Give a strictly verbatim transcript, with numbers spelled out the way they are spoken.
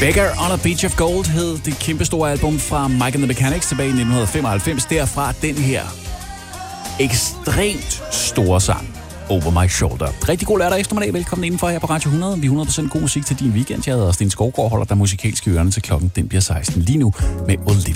Beggar on a Beach of Gold hed det kæmpestore album fra Mike and the Mechanics tilbage i nitten femoghalvfems. Derfra den her ekstremt store sang, Over My Shoulder. Rigtig god lørdag eftermiddag. Velkommen indenfor her på Radio hundrede. Vi er hundrede procent god musik til din weekend. Jeg hedder Sten Skovgaard, holder dig musikalsk i ørerne til klokken. Den bliver seksten lige nu med Olivia.